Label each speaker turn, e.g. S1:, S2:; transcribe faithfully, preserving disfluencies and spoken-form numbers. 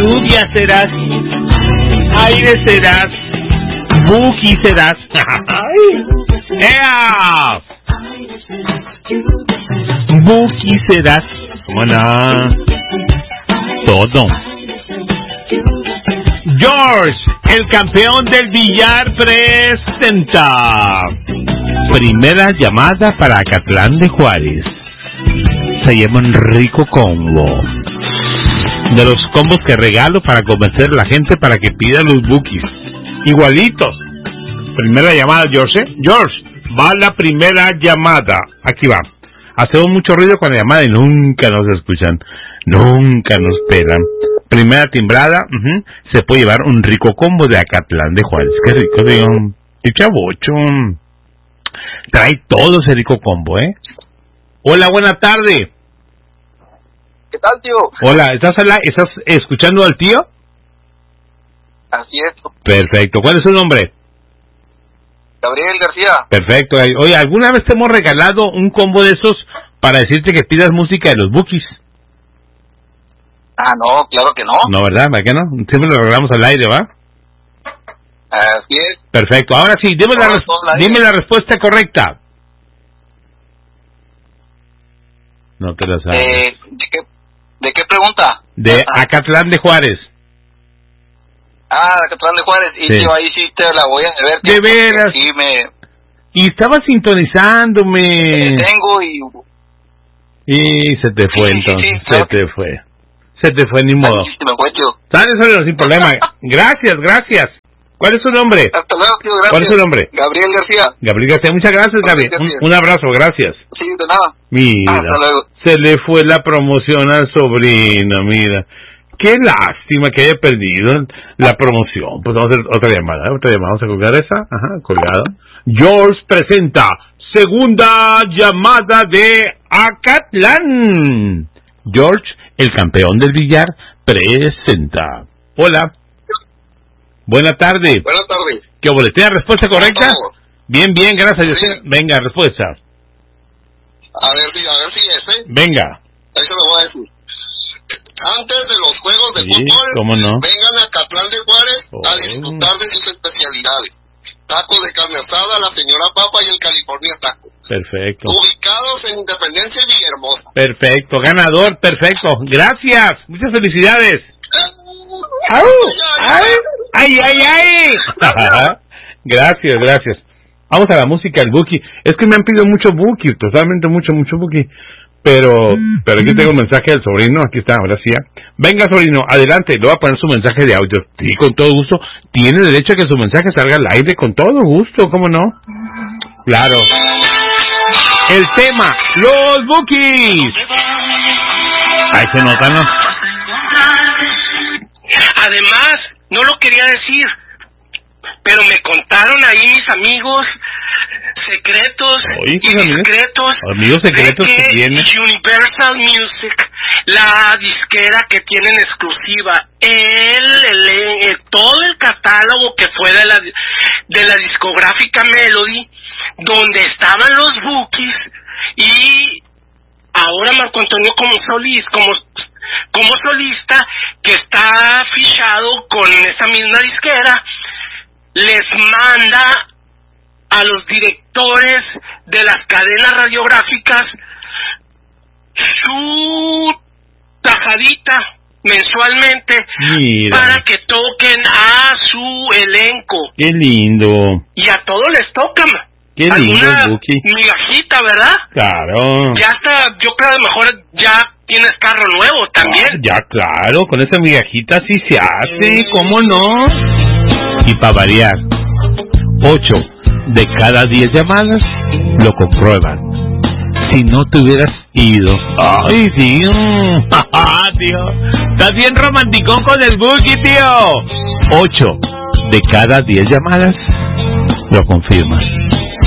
S1: lluvia serás, aire serás, Buki serás. ¡Ea! Buki serás. ¿Cómo no? Todo. George, el campeón del billar, presenta primera llamada para Acatlán de Juárez. Se llama un rico combo. De los combos que regalo para convencer a la gente para que pida los bookies. Igualitos. Primera llamada, George. ¿eh? George, va la primera llamada. Aquí va. Hacemos mucho ruido con la llamada y nunca nos escuchan. Nunca nos pelan. Primera timbrada, uh-huh, se puede llevar un rico combo de Acatlán de Juárez. Qué rico, digo. Y chavocho. Trae todo ese rico combo, ¿eh? Hola, buena tarde.
S2: ¿Qué tal, tío?
S1: Hola, ¿estás, la, ¿estás escuchando al tío?
S2: Así es.
S1: Perfecto. ¿Cuál es su nombre?
S2: Gabriel García.
S1: Perfecto. Oye, ¿alguna vez te hemos regalado un combo de esos para decirte que pidas música de los bookies?
S2: Ah, no, claro que no.
S1: No, ¿verdad? ¿Para qué no? Siempre lo regalamos al aire, ¿va?
S2: Así es.
S1: Perfecto. Ahora sí, dime, no, la, res dime la respuesta correcta. No te la sabes.
S2: Eh, ¿de, qué, ¿De qué pregunta?
S1: De Acatlán de Juárez.
S2: Ah, de Acatlán de Juárez. Y sí. Tío, ahí sí te la voy a ver.
S1: De veras.
S2: Sí, me...
S1: Y estaba sintonizándome.
S2: Me tengo y...
S1: Y se te fue, sí, entonces. Sí, sí, claro. Se te fue. Se te fue, ni modo.
S2: Sí, me fue, tío.
S1: Sale solo, sin problema. Gracias, gracias. ¿Cuál es su nombre?
S2: Hasta luego, tío, gracias.
S1: ¿Cuál es su nombre?
S2: Gabriel García.
S1: Gabriel García, muchas gracias, Gabriel. Un, un abrazo, gracias.
S2: Sí, de nada.
S1: Mira,
S2: hasta luego.
S1: Se le fue la promoción al sobrino, mira. Qué lástima que haya perdido la promoción. Pues vamos a hacer otra llamada, otra llamada. Vamos a colgar esa. Ajá, colgada. George presenta segunda llamada de Acatlán. George, el campeón del billar, presenta. Hola. Buena tarde.
S2: Buenas tardes.
S1: ¿Qué boletea? ¿Respuesta correcta? Bien, bien, gracias. Sí. Venga, respuesta.
S2: A ver, a ver si es, ¿eh?
S1: Venga.
S2: Eso lo voy a decir. Antes de los juegos de
S1: sí,
S2: fútbol,
S1: ¿cómo no?
S2: vengan a Acatlán de Juárez
S1: oh.
S2: a disfrutar de sus especialidades. Tacos de carne asada, la señora Papa y el California Taco.
S1: Perfecto.
S2: Ubicados en Independencia y Villahermosa.
S1: Perfecto, ganador, perfecto. Gracias, muchas felicidades. ¡Au! ¡Ay, ay, ay! ay! Gracias, gracias. Vamos a la música, el Buki. Es que me han pedido mucho Buki, totalmente mucho, mucho Buki. Pero, pero aquí tengo un mensaje del sobrino, aquí está, ahora sí. Venga, sobrino, adelante, le voy a poner su mensaje de audio. Sí, con todo gusto. Tiene derecho a que su mensaje salga al aire, con todo gusto, ¿cómo no? Claro. El tema, los Bukis. Ahí se nota, ¿no?
S3: Además, no lo quería decir, pero me contaron ahí mis amigos secretos
S1: Oye,
S3: y discretos
S1: amigos secretos
S3: de que,
S1: que tienen
S3: Universal Music, la disquera que tienen exclusiva el, el, el todo el catálogo que fue de la de la discográfica Melody, donde estaban los Bukis, y ahora Marco Antonio como solista, como como solista, que está fichado con esa misma disquera, les manda a los directores de las cadenas radiográficas su tajadita mensualmente. Mira. Para que toquen a su elenco.
S1: Qué lindo.
S3: Y a todos les tocan.
S1: Qué lindo, Buki.
S3: Migajita, ¿verdad?
S1: Claro.
S3: Ya está, yo creo a lo mejor ya tienes carro nuevo también.
S1: Ah, ya, claro, con esa migajita sí se hace, mm. ¿Cómo no? Y para variar, ocho de cada diez llamadas lo comprueban. Si no te hubieras ido. ¡Ay, tío! tío! Estás bien romanticón con el Buki, tío. ocho de cada diez llamadas lo confirman.